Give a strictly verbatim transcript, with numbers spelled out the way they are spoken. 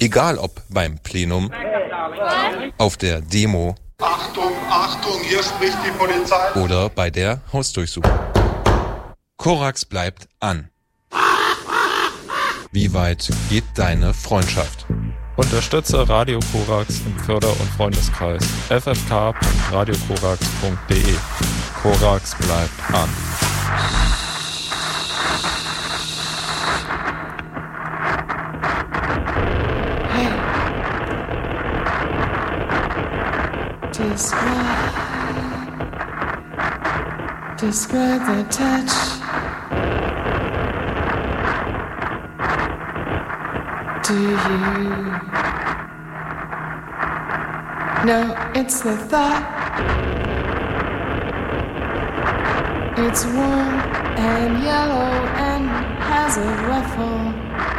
Egal ob beim Plenum, auf der Demo, Achtung, Achtung, hier spricht die Polizei. Oder bei der Hausdurchsuchung. Korax bleibt an. Wie weit geht deine Freundschaft? Unterstütze Radio Korax im Förder- und Freundeskreis. f f k punkt radio korax punkt d e. Korax bleibt an. Hey. Describe, describe the touch. Do you know it's the thought? It's warm and yellow and has a ruffle.